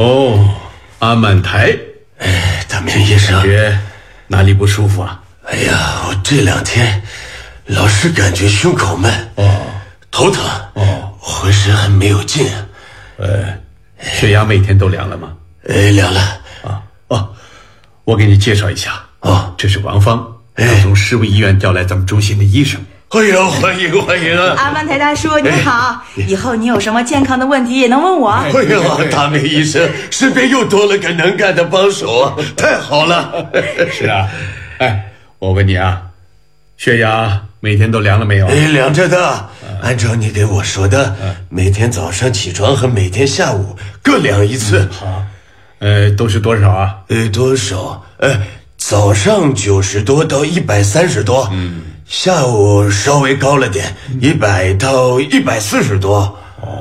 哦，阿曼台， 大明医生， 感觉哪里不舒服啊？ 哎呀，我这2天老是感觉胸口闷，头疼，浑身还没有劲。 血压每天都量了吗？ 量了。 我给你介绍一下，这是王芳，刚从市委医院调来咱们中心的医生。 哎呀，欢迎欢迎啊！ 阿曼台大叔您好，以后你有什么健康的问题也能问我。 哎呀，大明医生，身边又多了个能干的帮手啊，太好了。 是啊，我问你啊，血压每天都量了没有？ 量着的，按照你给我说的，每天早上起床和每天下午各量一次。 好，都是多少啊？ 多少？早上90多到130多，下午稍微高了点，100到140多。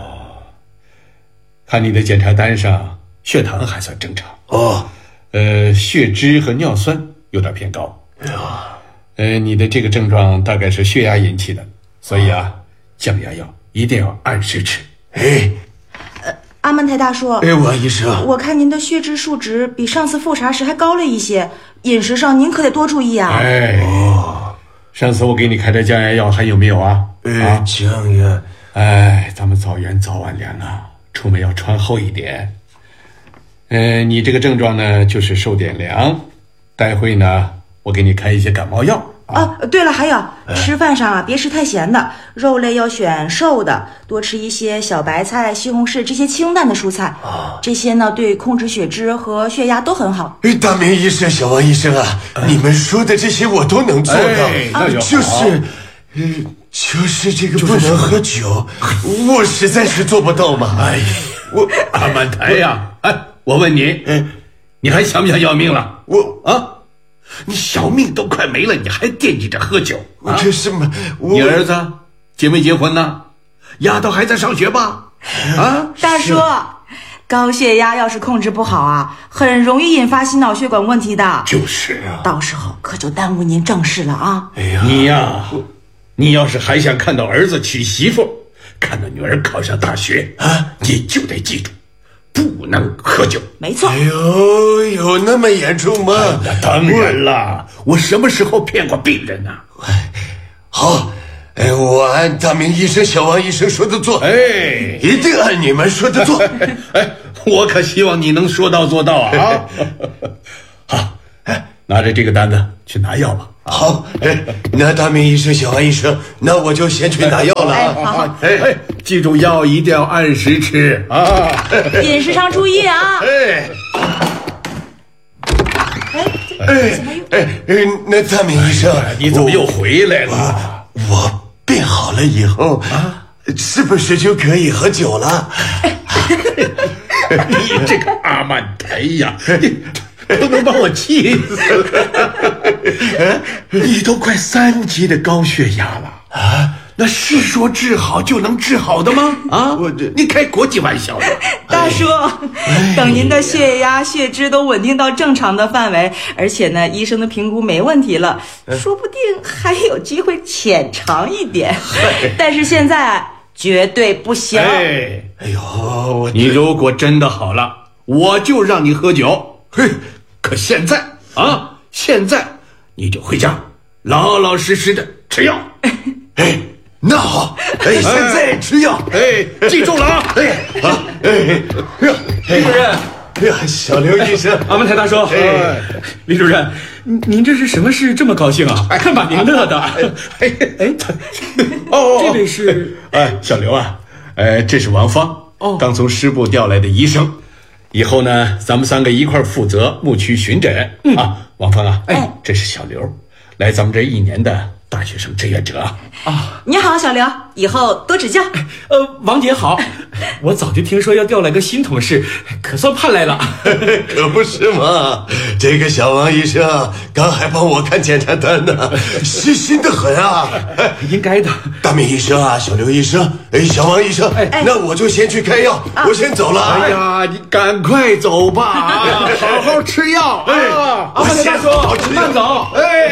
看你的检查单上，血糖还算正常。血脂和尿酸有点偏高。你的这个症状大概是血压引起的，所以降压药一定要按时吃。 阿曼台大叔， 王医生， 我看您的血脂数值比上次复查时还高了一些，饮食上您可得多注意啊。 上次我给你开的降压药还有没有啊？ 降压。 咱们早源早晚凉啊，出门要穿厚一点。你这个症状呢，就是受点凉。待会呢，我给你开一些感冒药。 对了，还有吃饭上别吃太咸的，肉类要选瘦的，多吃一些小白菜、西红柿这些清淡的蔬菜。这些呢，对控制血脂和血压都很好。 大明医生、小王医生啊，你们说的这些我都能做到。 那就好。 就是这个不能喝酒，我实在是做不到嘛。 阿曼台呀，我问你，你还想不想要命了？你小命都快没了，你还惦记着喝酒？ 这是嘛？ 你儿子结没结婚呢？丫头还在上学吧？ 大叔，高血压要是控制不好很容易引发心脑血管问题的。 就是啊， 到时候可就耽误您正事了啊！ 你要是还想看到儿子娶媳妇，看到女儿考上大学你就得记住，不能喝酒。 没错。 有那么严重吗？ 那当然了，我什么时候骗过病人呢？ 好，我按大明医生、小王医生说的做，一定按你们说的做。 我可希望你能说到做到啊！好，拿着这个单子去拿药吧。 好，那大明医生、小王医生，那我就先去拿药了。 好， 记住药一定要按时吃啊！ 饮食上注意啊！ 那大明医生， 你怎么又回来了？ 我病好了以后是不是就可以喝酒了？ 你这个阿曼台呀，都能把我气死了！你都快3级的高血压了那是说治好就能治好的吗？你开国际玩笑呢？ 大叔，等您的血压、血脂都稳定到正常的范围，而且呢，医生的评估没问题了，说不定还有机会浅尝一点。但是现在绝对不行。 你如果真的好了，我就让你喝酒。可现在现在你就回家，老老实实的吃药。 那好，现在吃药。 记住了啊！ 李主任， 小刘医生， 阿曼台大叔，李主任，您这是什么事这么高兴啊？看把您乐的。这位是小刘啊，这是王芳，刚从师部调来的医生。以后呢，咱们3个一块负责牧区巡诊。王芳啊，这是小刘，来咱们这1年的大学生志愿者。 你好，小刘，以后多指教。 王姐好，我早就听说要调来个新同事，可算盼来了。 可不是嘛，这个小王医生刚还帮我看检查单呢，细心的很啊。 应该的。 大明医生小刘医生，小王医生，那我就先去开药，我先走了。 你赶快走吧，好好吃药。 阿曼台大叔，慢走。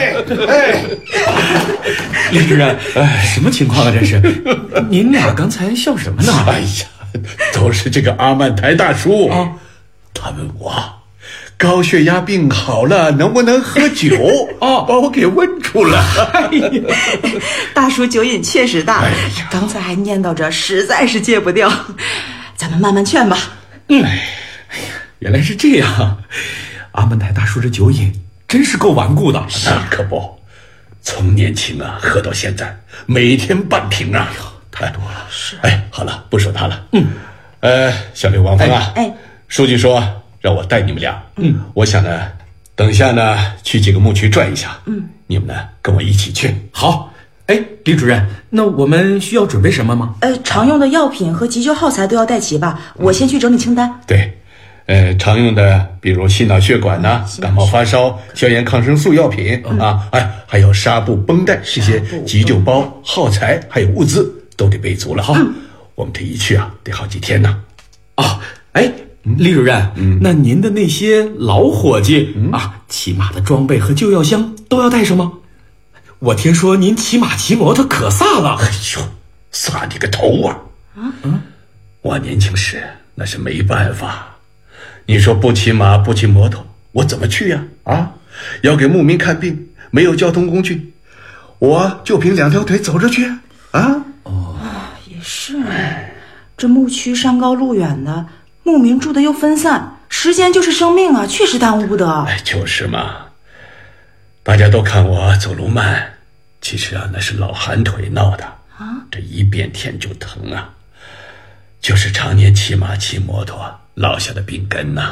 李主任，什么情况啊？这是，您俩刚才笑什么呢？ 都是这个阿曼台大叔他问我高血压病好了能不能喝酒，把我给问住了。 大叔酒瘾确实大，刚才还念叨着实在是戒不掉，咱们慢慢劝吧。 原来是这样，阿门台大叔这酒瘾真是够顽固的。 那可不，从年轻啊喝到现在，每天半瓶啊， 太多了。是。 好了，不说他了。小刘、王峰啊，书记说让我带你们俩。我想呢，等下呢去几个牧区转一下。你们呢跟我一起去。 好。李主任，那我们需要准备什么吗？ 常用的药品和急救耗材都要带齐吧？我先去整理清单。 对，常用的比如心脑血管呐、感冒发烧、消炎抗生素药品还有纱布、绷带这些急救包、耗材还有物资都得备足了。好，我们这一去啊，得好几天呢。 李主任，那您的那些老伙计骑马的装备和救药箱都要带上吗？我听说您骑马骑摩托可飒了。 飒你个头啊！我年轻时那是没办法，你说不骑马不骑摩托，我怎么去呀？要给牧民看病，没有交通工具，我就凭2条腿走着去也是，这牧区山高路远的，牧民住的又分散，时间就是生命啊，确实耽误不得。 就是嘛，大家都看我走路慢，其实那是老寒腿闹的这一变天就疼啊，就是常年骑马骑摩托落下的病根呐。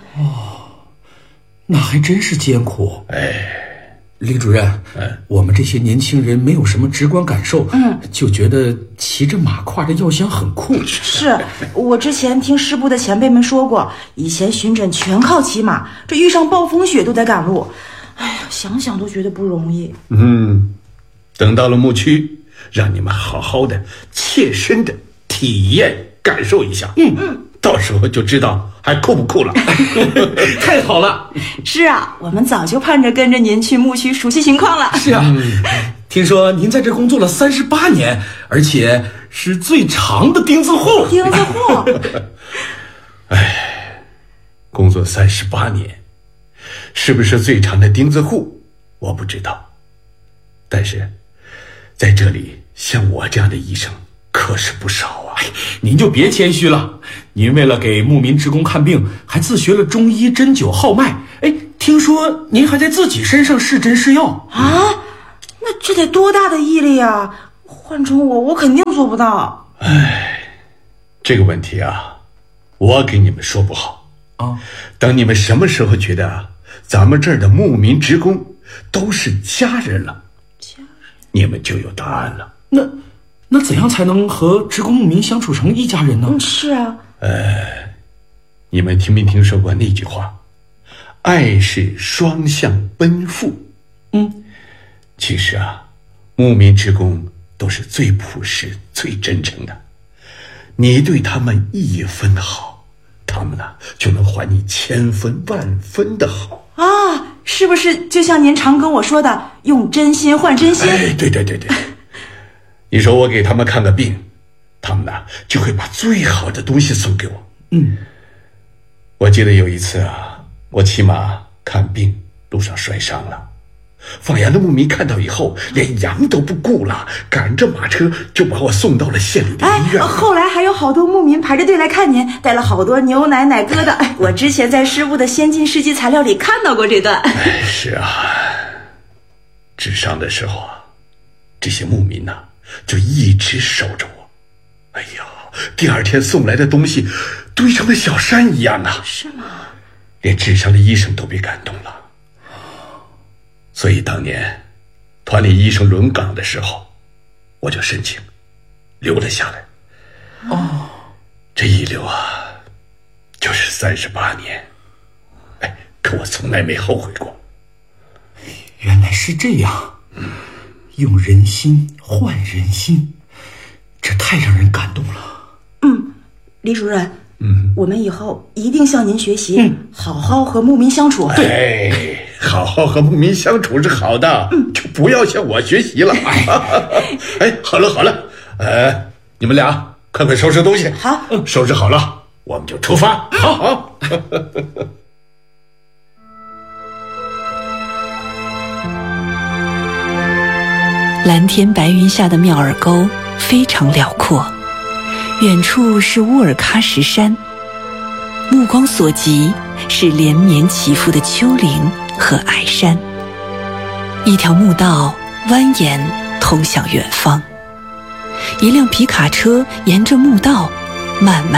那还真是艰苦。李主任，我们这些年轻人没有什么直观感受，就觉得骑着马挎着药箱很酷。 是，我之前听师部的前辈们说过，以前巡诊全靠骑马，这遇上暴风雪都得赶路。想想都觉得不容易。 等到了牧区，让你们好好的切身的体验感受一下。到时候就知道还酷不酷了。 太好了。 是啊，我们早就盼着跟着您去牧区熟悉情况了。 是啊，听说您在这工作了38年，而且是最长的钉子户。 钉子户。 工作38年，是不是最长的钉子户我不知道，但是在这里像我这样的医生可是不少啊。 您就别谦虚了，您为了给牧民职工看病，还自学了中医针灸号脉。听说您还在自己身上试针试药那这得多大的毅力啊！换成我肯定做不到。 这个问题我给你们说不好等你们什么时候觉得咱们这儿的牧民职工都是家人了，你们就有答案了。 那怎样才能和职工牧民相处成一家人呢？ 是啊。 你们听没听说过那句话，爱是双向奔赴？其实牧民职工都是最朴实最真诚的，你对他们1分好，他们就能还你1000分万分的好是不是就像您常跟我说的，用真心换真心？ 对。你说我给他们看个病，他们就会把最好的东西送给我。我记得有一次我骑马看病，路上摔伤了，放羊的牧民看到以后连羊都不顾了，赶着马车就把我送到了县里的医院。 后来还有好多牧民排着队来看您，带了好多牛奶奶疙瘩。我之前在师部的先进试剂材料里看到过这段。 是啊，治伤的时候这些牧民就一直守着我。第2天送来的东西堆成了小山一样是吗？ 连治伤的医生都被感动了。所以当年团里医生轮岗的时候，我就申请留了下来。这一留就是38年，可我从来没后悔过。 原来是这样，用人心换人心，这太让人感动了。 李主任，我们以后一定向您学习，好好和牧民相处。 对，好好和牧民相处是好的，就不要向我学习了。好了，你们俩快收拾东西。 好， 收拾好了， 我们就出发。好。 蓝天白云下的妙尔沟非常辽阔，远处是乌尔喀什山，目光所及是连绵起伏的丘陵和矮山。一条墓道蜿蜒通向远方，一辆皮卡车沿着墓道慢慢